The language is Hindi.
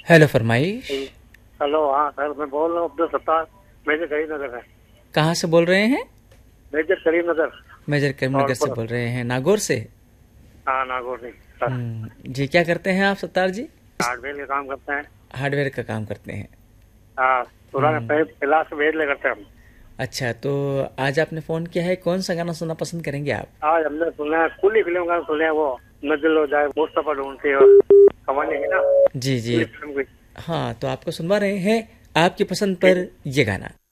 हेलो फरमाइश। हेलो। हाँ सर, मैं बोल रहा हूँ अब्दुल सत्तार, मेजर करीम नगर है। कहाँ से बोल रहे हैं? मेजर करीम नगर। मेजर करीमनगर से धौलपुर। बोल रहे हैं, नागौर से। हाँ, नागौर नहीं सर। जी, क्या करते हैं आप सत्तार जी? हार्डवेयर का काम करते हैं। हार्डवेयर का काम करते हैं। हाँ, पुराने हम्म, क्लास वेट ले करते हैं हम। अच्छा, तो आज आपने फ़ोन किया है, कौन सा गाना सुनना पसंद करेंगे आप? आज हमने सुना है कुली फिल्म का सुना है, वो नजर हो जाए मुस्तफा ढूंढते हो कमाने की ना, जी जी। कुली फिल्म की। हाँ, तो आपको सुनवा रहे हैं आपकी पसंद ठीक पर ये गाना।